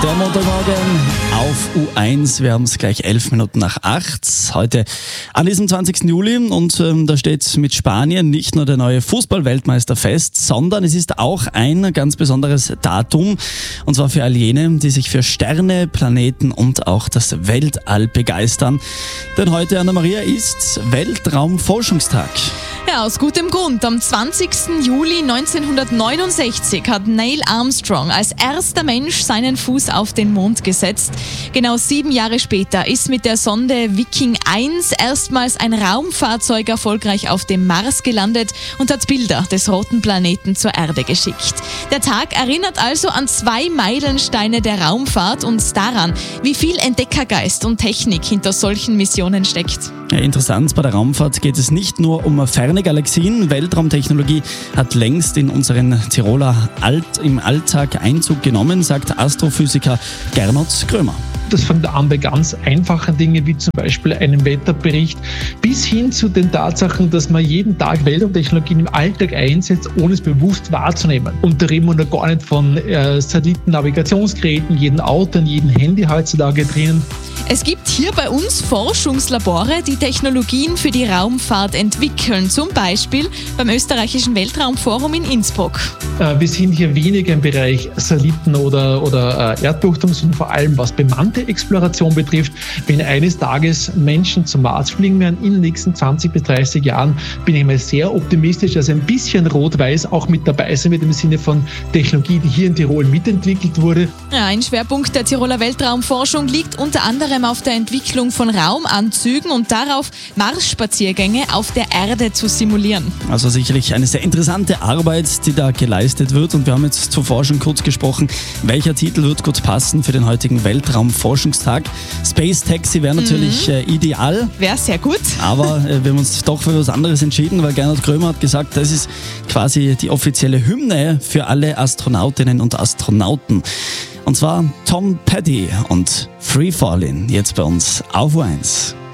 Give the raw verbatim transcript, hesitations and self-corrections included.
Der Montagmorgen auf U eins. Wir haben es gleich elf Minuten nach acht. Heute an diesem zwanzigsten Juli und ähm, da steht mit Spanien nicht nur der neue Fußball-Weltmeister fest, sondern es ist auch ein ganz besonderes Datum. Und zwar für all jene, die sich für Sterne, Planeten und auch das Weltall begeistern. Denn heute, Anna-Maria, ist Weltraumforschungstag. Ja, aus gutem Grund. Am zwanzigsten Juli neunzehnhundertneunundsechzig hat Neil Armstrong als erster Mensch seinen Fuß auf den Mond gesetzt. Genau sieben Jahre später ist mit der Sonde Viking eins erstmals ein Raumfahrzeug erfolgreich auf dem Mars gelandet und hat Bilder des roten Planeten zur Erde geschickt. Der Tag erinnert also an zwei Meilensteine der Raumfahrt und daran, wie viel Entdeckergeist und Technik hinter solchen Missionen steckt. Ja, interessant, bei der Raumfahrt geht es nicht nur um ferne Galaxien. Weltraumtechnologie hat längst in unseren Tiroler Alt im Alltag Einzug genommen, sagt Astrophysiker Gernot Krömer. Das fängt an bei ganz einfachen Dingen wie zum Beispiel einem Wetterbericht bis hin zu den Tatsachen, dass man jeden Tag Weltraumtechnologien im Alltag einsetzt, ohne es bewusst wahrzunehmen. Und da reden wir noch gar nicht von äh, Satelliten-Navigationsgeräten, jedem Auto und jedem Handy heutzutage drinnen. Es gibt hier bei uns Forschungslabore, die Technologien für die Raumfahrt entwickeln, zum Beispiel beim österreichischen Weltraumforum in Innsbruck. Äh, wir sind hier weniger im Bereich Satelliten oder, oder äh, Erdbeobachtung, sondern vor allem was bemannte Exploration betrifft. Wenn eines Tages Menschen zum Mars fliegen werden in den nächsten zwanzig bis dreißig Jahren, bin ich mal sehr optimistisch, dass ein bisschen Rot-Weiß auch mit dabei sein wird im Sinne von Technologie, die hier in Tirol mitentwickelt wurde. Ja, ein Schwerpunkt der Tiroler Weltraumforschung liegt unter anderem auf der Entwicklung von Raumanzügen und darauf, Mars-Spaziergänge auf der Erde zu simulieren. Also sicherlich eine sehr interessante Arbeit, die da geleistet wird. Und wir haben jetzt zuvor schon kurz gesprochen, welcher Titel wird gut passen für den heutigen Weltraumforschungstag. Space Taxi wäre natürlich mhm. äh, ideal. Wäre sehr gut. Aber äh, wir haben uns doch für was anderes entschieden, weil Gernot Krömer hat gesagt, das ist quasi die offizielle Hymne für alle Astronautinnen und Astronauten. Und zwar Tom Petty und Free Fallin', jetzt bei uns auf U eins.